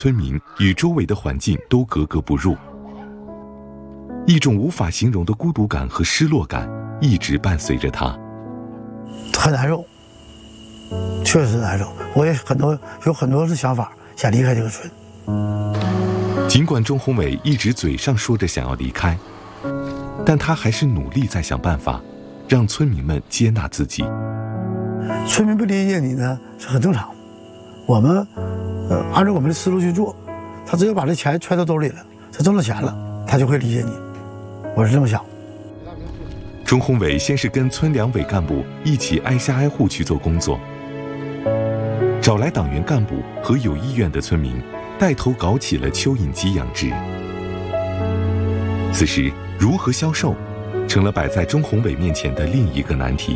村民与周围的环境都格格不入，一种无法形容的孤独感和失落感一直伴随着他。 很难受，确实难受。我也有很多的想法想离开这个村。 尽管钟宏伟一直嘴上说着想要离开，但他还是努力在想办法，让村民们接纳自己。 村民不理解你呢是很正常，我们按照我们的思路去做，他只要把这钱揣到兜里了，他挣了钱了，他就会理解你。我是这么想。 钟宏伟先是跟村两委干部一起挨家挨户去做工作，找来党员干部和有意愿的村民，带头搞起了蚯蚓鸡养殖。此时，如何销售，成了摆在钟宏伟面前的另一个难题。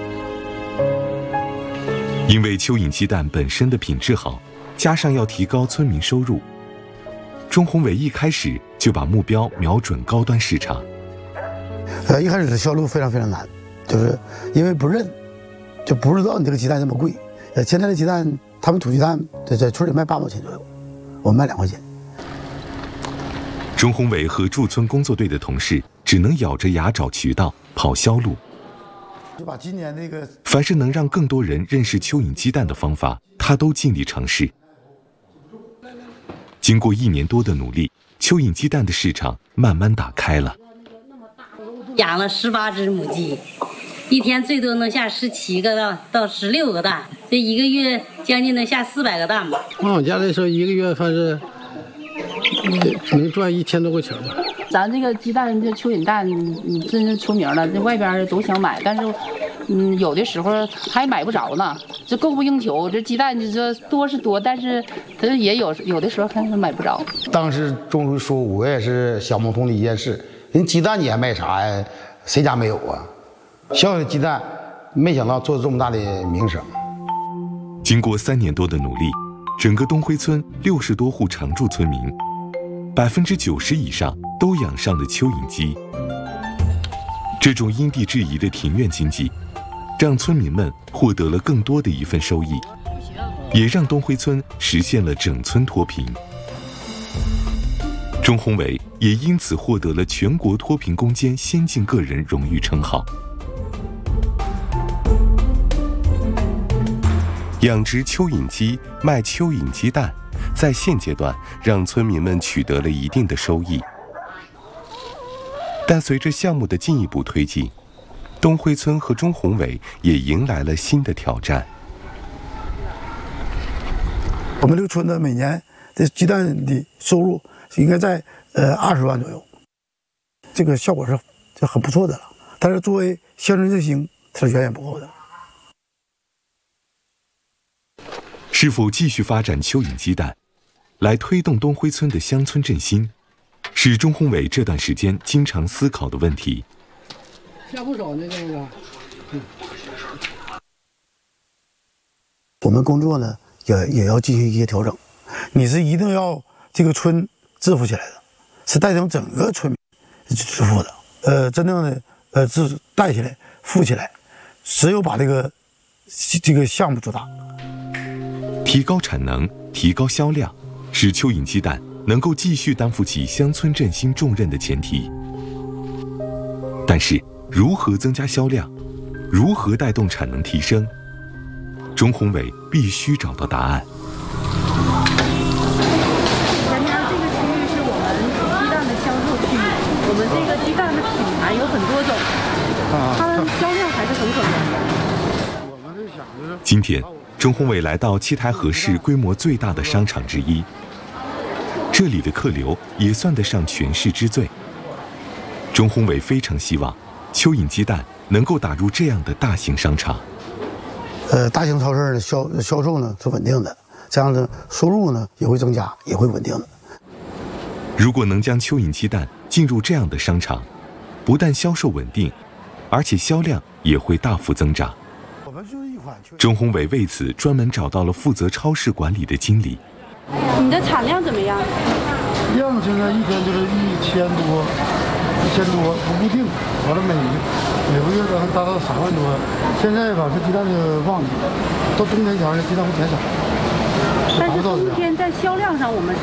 因为蚯蚓鸡蛋本身的品质好，加上要提高村民收入，钟宏伟一开始就把目标瞄准高端市场。 一开始的销路非常非常难，就是因为不认，就不知道你这个鸡蛋这么贵。现在的鸡蛋，他们土鸡蛋在村里卖8毛钱左右，我们卖2块钱。 钟宏伟和驻村工作队的同事只能咬着牙找渠道跑销路。 就把今年那个， 凡是能让更多人认识蚯蚓鸡蛋的方法，他都尽力尝试。经过1年多的努力，蚯蚓鸡蛋的市场慢慢打开了。 养了18只母鸡，一天最多能下17个到16个蛋，这一个月将近能下400个蛋吧。 往我家来说，一个月反正能赚1000多块钱吧。 咱这个鸡蛋，这蚯蚓蛋，真是出名了，这外边都想买，但是，有的时候还买不着呢，这供不应求。这鸡蛋，你说多是多，但是它也有的时候还是买不着。 当时钟书说，我也是想不通的一件事，人鸡蛋你还卖啥呀？谁家没有啊？小小的鸡蛋，没想到做这么大的名声。 经过3年多的努力，整个东辉村60多户常住村民，90%以上都养上了蚯蚓鸡。这种因地制宜的庭院经济，让村民们获得了更多的一份收益，也让东辉村实现了整村脱贫。钟宏伟也因此获得了全国脱贫攻坚先进个人荣誉称号。养殖蚯蚓鸡，卖蚯蚓鸡蛋，在现阶段让村民们取得了一定的收益。但随着项目的进一步推进，东辉村和钟宏伟也迎来了新的挑战。 我们这个村子每年的鸡蛋的收入应该在20万左右，这个效果是很不错的了。但是作为乡村振兴，它是远远不够的。 是否继续发展蚯蚓鸡蛋，来推动东辉村的乡村振兴，是钟宏伟这段时间经常思考的问题。 下不少那个。 我们工作呢也要进行一些调整。你是一定要这个村致富起来的，是带动整个村民致富的。真正的带起来、富起来，只有把这个项目做大。 提高产能，提高销量，是蚯蚓鸡蛋能够继续担负起乡村振兴重任的前提。但是，如何增加销量，如何带动产能提升，钟宏伟必须找到答案。 前面这个区域是我们鸡蛋的销售区，我们这个鸡蛋的品牌有很多种，它的销量还是很可观的。 我们是想着今天，钟宏伟来到七台河市规模最大的商场之一，这里的客流也算得上全市之最。钟宏伟非常希望蚯蚓鸡蛋能够打入这样的大型商场。 大型超市的销售呢是稳定的，这样的收入呢也会增加，也会稳定的。 如果能将蚯蚓鸡蛋进入这样的商场，不但销售稳定，而且销量也会大幅增长。钟宏伟为此专门找到了负责超市管理的经理。 你的产量怎么样？ 量现在一天就是1000多不固定，完了每个月都还达到3万多。现在吧是鸡蛋的旺季，到冬天前鸡蛋会减少。 但是冬天在销量上我们是